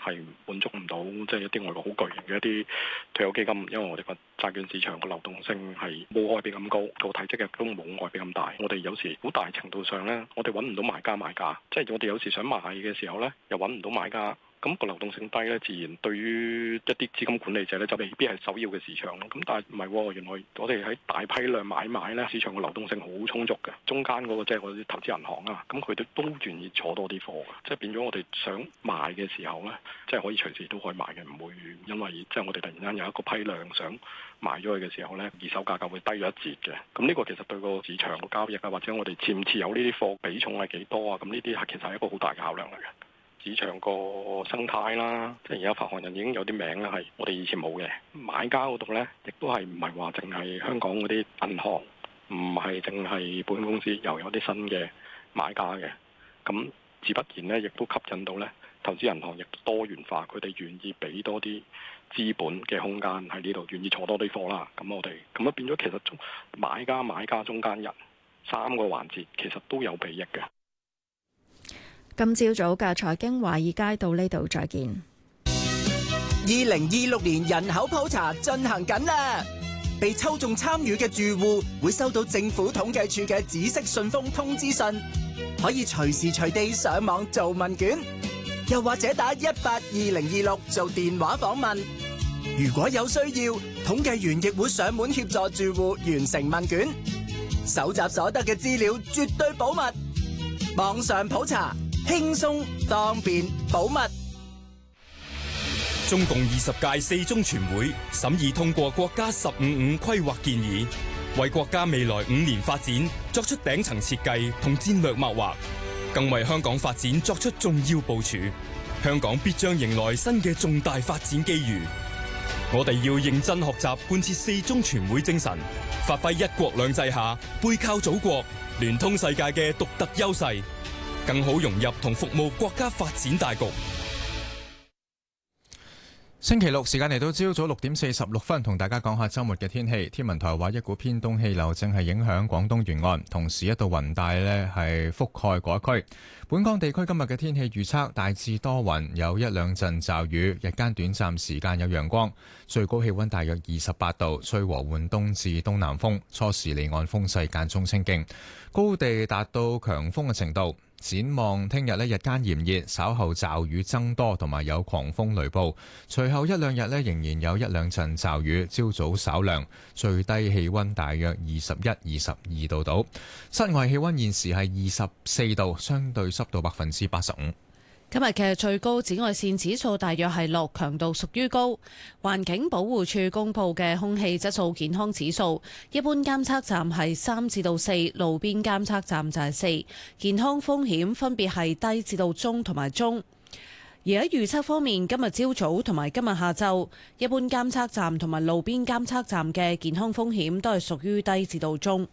係滿足唔到即係一啲外國好巨型嘅一啲退休基金，因為我哋個債券市場個流動性係冇外幣咁高，個體積亦都冇外幣咁大。我哋有時好大程度上咧，我哋揾唔到買家，即係我哋有時想買嘅時候咧，又揾唔到買家。咁個流動性低咧，自然對於一啲資金管理者咧就未必係首要嘅市場咯。咁但係唔係喎，原來我哋喺大批量買賣咧，市場個流動性好充足嘅。中間嗰個即係我哋投資銀行啊，咁佢哋都願意坐多啲貨嘅，即係變咗我哋想賣嘅時候咧，即係可以隨時都可以賣嘅，唔會因為即係我哋突然間有一個批量想賣咗佢嘅時候咧，二手價格會低咗一截嘅。咁呢個其實對個市場個交易啊，或者我哋持唔持有呢啲貨比重係幾多啊？咁呢啲係其實係一個好大嘅考量嚟嘅。市場個生態啦，即係而家發行人已經有啲名啦，係我哋以前冇嘅。買家嗰度呢，亦都係唔係話淨係香港嗰啲銀行，唔係淨係保險公司，又有啲新嘅買家嘅。咁自不然呢，亦都吸引到呢投資銀行亦多元化，佢哋願意俾多啲資本嘅空間喺呢度，願意坐多啲貨啦。咁我哋咁樣變咗，其實買家、中間人三個環節其實都有裨益嘅。 今朝早嘅財經華爾街到呢度再見。 2026年人口普查進行緊啦，被抽中參與嘅住戶會收到政府統計處嘅紫色信封通知信，可以隨時隨地上網做問卷，又或者打182026做電話訪問。如果有需要，統計員亦會上門協助住戶完成問卷，搜集所得嘅資料絕對保密，網上普查輕鬆方便保密。 中共20屆四中全會審議通過國家15五規劃建議，為國家未來5年發展作出頂層設計同戰略擘劃，更為香港發展作出重要部署。香港必將迎來新嘅重大發展機遇。我哋要認真學習貫徹四中全會精神，發揮一國兩制下背靠祖國、聯通世界嘅獨特優勢，更好融入同服務國家發展大局。 星期六時間嚟到朝早6:46，同大家講下週末嘅天氣。天文台話一股偏東氣流正係影響廣東沿岸，同時一道雲帶呢係覆蓋嗰一區。本港地區今日嘅天氣預測大致多雲，有一兩陣驟雨，日間短暫時間有陽光，最高氣溫大約28度，吹和緩東至東南風，初時離岸風勢間中清勁，高地達到強風嘅程度。展望聽日呢，日間炎熱，稍後驟雨增多，同埋有狂風雷暴。隨後一兩日呢，仍然有一兩陣驟雨，朝早稍涼，最低氣溫大約21、22度度。室外氣溫現時係24度，相對濕度85%。 今日嘅最高紫外線指數大約係6，強度屬於高。環境保護署公布嘅空氣質素健康指數，一般監測站係3至到4，路邊監測站就係4，健康風險分別係低至到中同埋中。而喺預測方面，今日朝早同埋今日下晝，一般監測站同埋路邊監測站嘅健康風險都係屬於低至到中。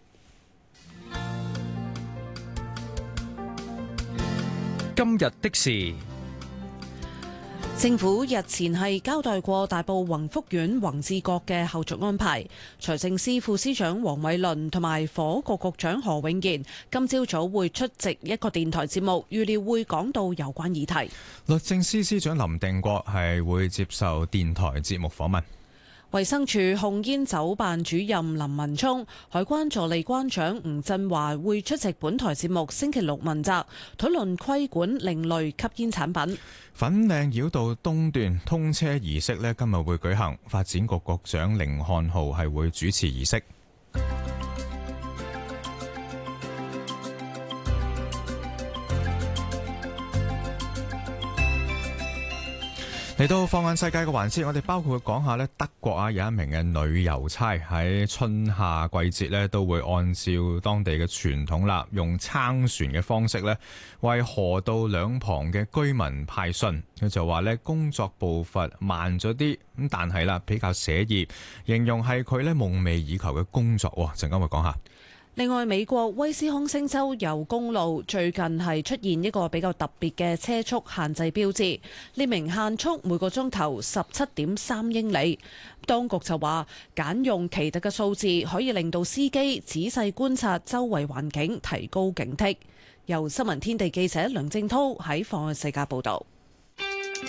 今日的事， 政府日前係交代過大埔宏福苑宏志閣嘅後續安排。財政司副司長黃偉綸同埋房屋局局長何永賢今朝早會出席一個電台節目，預料會講到有關議題。 律政司司長林定國係會接受電台節目訪問。 衛生署控煙酒辦主任林文聰、海關助理關長吳振華會出席本台節目星期六問責，討論規管另類吸煙產品。 粉嶺繞道東段通車儀式呢，今日會舉行，發展局局長甯漢豪係會主持儀式。嚟到放眼世界嘅環節，我哋包括講下德國有一名嘅女郵差喺春夏季節都會按照當地嘅傳統啦，用撐船嘅方式為河道兩旁嘅居民派信。佢就話工作步伐慢咗啲，咁但係比較寫意，形容係佢夢寐以求嘅工作。陣間會講下。 另外，美國威斯康星州有公路最近係出現一個比較特別嘅車速限制標誌，列明限速每個鐘頭17.3英里。當局就話，揀用奇特嘅數字可以令到司機仔細觀察周圍環境，提高警惕。由新聞天地記者梁正濤喺放眼世界報道。